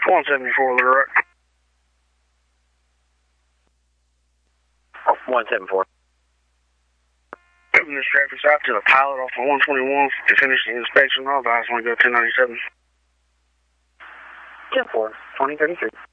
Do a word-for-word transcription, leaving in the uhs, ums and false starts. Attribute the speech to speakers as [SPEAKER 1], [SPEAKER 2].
[SPEAKER 1] one seventy-four, Little Rock.
[SPEAKER 2] one seventy-four.
[SPEAKER 1] Moving this traffic stop to the pilot off of one twenty-one to finish the inspection. All guys want to go ten ninety-seven.
[SPEAKER 2] ten four, twenty thirty-three.